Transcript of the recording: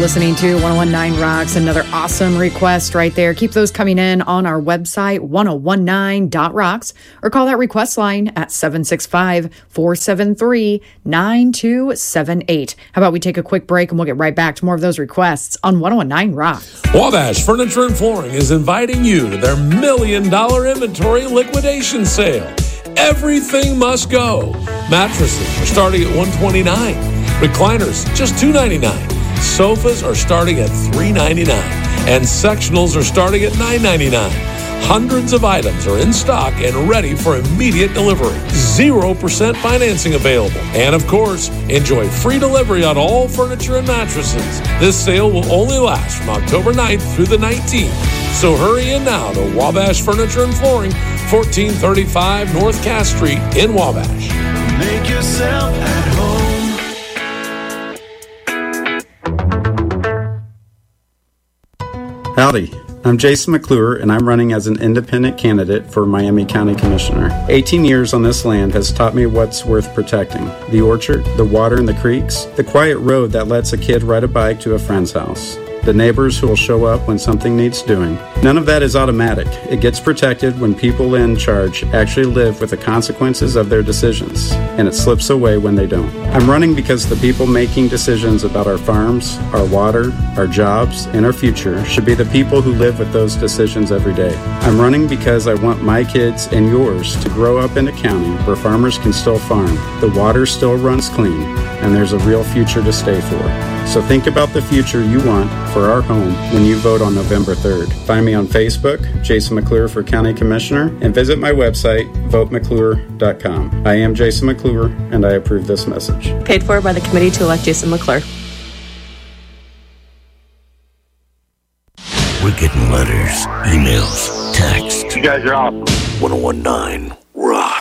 Listening to 1019 Rocks, another awesome request right there. Keep those coming in on our website, 1019.rocks, or call that request line at 765-473-9278. How about we take a quick break and we'll get right back to more of those requests on 1019 Rocks. Wabash Furniture and Flooring is inviting you to their $1 million inventory liquidation sale. Everything must go. Mattresses are starting at $129. Recliners, just $299. Sofas are starting at $399, and sectionals are starting at $999. Hundreds of items are in stock and ready for immediate delivery. 0% financing available. And of course, enjoy free delivery on all furniture and mattresses. This sale will only last from October 9th through the 19th. So hurry in now to Wabash Furniture and Flooring, 1435 North Cass Street in Wabash. Make yourself at home. Howdy, I'm Jason McClure, and I'm running as an independent candidate for Miami County Commissioner. 18 years on this land has taught me what's worth protecting. The orchard, the water and the creeks, the quiet road that lets a kid ride a bike to a friend's house, the neighbors who will show up when something needs doing. None of that is automatic. It gets protected when people in charge actually live with the consequences of their decisions, and it slips away when they don't. I'm running because the people making decisions about our farms, our water, our jobs, and our future should be the people who live with those decisions every day. I'm running because I want my kids and yours to grow up in a county where farmers can still farm, the water still runs clean, and there's a real future to stay for. So think about the future you want for our home when you vote on November 3rd. Find me on Facebook, Jason McClure for County Commissioner, and visit my website, votemcclure.com. I am Jason McClure, and I approve this message. Paid for by the committee to elect Jason McClure. We're getting letters, emails, texts. You guys are awesome. 1019 Rock.